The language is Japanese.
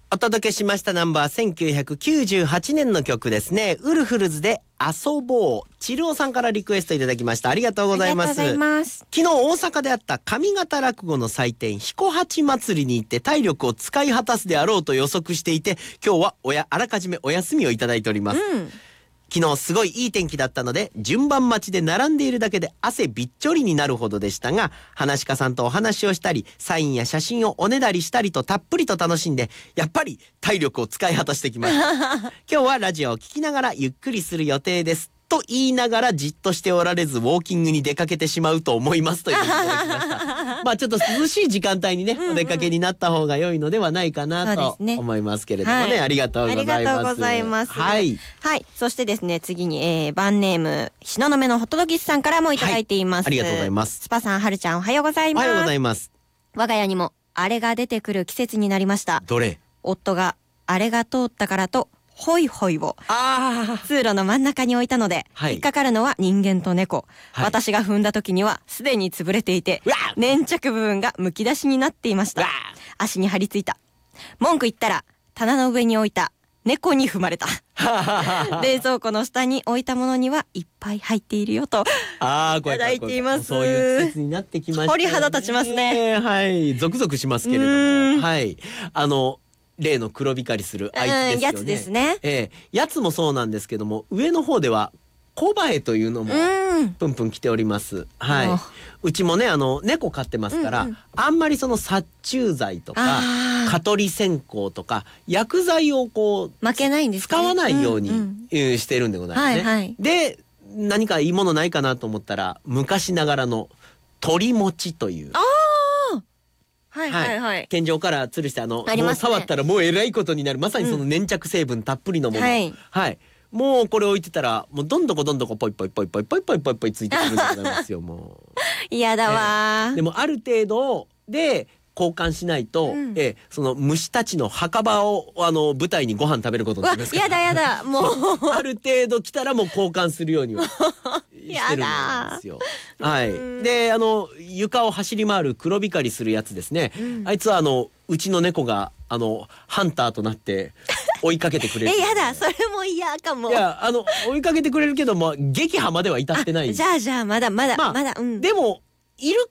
お届けしましたナンバー1998年の曲ですね。ウルフルズで遊ぼう。チルオさんからリクエストいただきました。ありがとうございます。昨日大阪であった上方落語の祭典彦八祭りに行って体力を使い果たすであろうと予測していて、今日はあらかじめお休みをいただいております。昨日すごいいい天気だったので順番待ちで並んでいるだけで汗びっちょりになるほどでしたが、話し家さんとお話をしたりサインや写真をおねだりしたりとたっぷりと楽しんで、やっぱり体力を使い果たしてきました今日はラジオを聞きながらゆっくりする予定ですと言いながらじっとしておられずウォーキングに出かけてしまうと思いますといういただきましたまあちょっと涼しい時間帯にねお出かけになった方が良いのではないかなと思いますけれどもね、ありがとうございます。ありがとうございます。はい、はい、そしてですね次に、バンネーム東雲のホットドギスさんからもいただいています、はい、ありがとうございます。スパさん、はるちゃん、おはようございます。おはようございます。我が家にもあれが出てくる季節になりました。どれ？夫があれが通ったからとホイホイを通路の真ん中に置いたので、引っかかるのは人間と猫、はい、私が踏んだ時にはすでに潰れていて粘着部分がむき出しになっていました。足に張り付いた。文句言ったら棚の上に置いた猫に踏まれた冷蔵庫の下に置いたものにはいっぱい入っているよといただいています。そういう季節になってきましたね。鳥肌立ちますね。はい、ゾクゾクしますけれども、はい、例の黒光りするあいつですよね。やつですね。やつもそうなんですけども、上の方ではコバエというのもプンプン来ております。はい。うちもね猫飼ってますから、あんまりその殺虫剤とか蚊取り線香とか薬剤をこう負けないんです、ね、使わないようにしてるんでございますね。はいはい、で何かいいものないかなと思ったら昔ながらの鳥餅という。はいはいはい、天井から吊るしてもう触ったらもうえらいことになる、まさにその粘着成分たっぷりのもの、はい、はい、もうこれ置いてたらもうどんどこポイポイポイポイポイポイポイポイついてくるんでございますよもう嫌だわ、でもある程度で交換しないと、その虫たちの墓場を舞台にご飯食べることになりますから。やだやだ、もうある程度来たらもう交換するようにはしてるんですよ。はい。で床を走り回る黒光りするやつですね。あいつはうちの猫がハンターとなって追いかけてくれる。やだ、それも嫌かも。いや追いかけてくれるけども撃破までは至ってない。じゃあまだ、でもいる